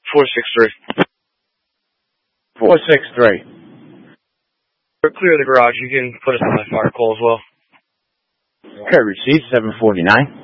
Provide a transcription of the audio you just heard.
463. 463. Clear the garage. You can put us on my fire call as well. Okay, receipt 749.